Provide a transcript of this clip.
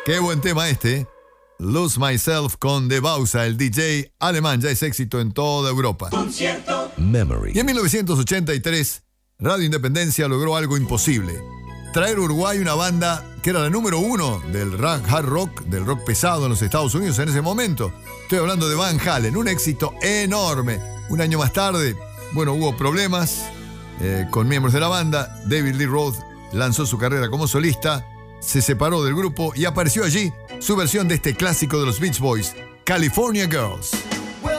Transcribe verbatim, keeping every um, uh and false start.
Qué buen tema este, ¿eh? Lose Myself con De Bausa, el D J alemán, ya es éxito en toda Europa. Concierto. Memory. Y en mil novecientos ochenta y tres, Radio Independencia logró algo imposible. Traer a Uruguay una banda que era la número uno del rock, hard rock, del rock pesado en los Estados Unidos en ese momento. Estoy hablando de Van Halen, un éxito enorme. Un año más tarde, bueno, hubo problemas eh, con miembros de la banda. David Lee Roth lanzó su carrera como solista, se separó del grupo y apareció allí su versión de este clásico de los Beach Boys, California Girls.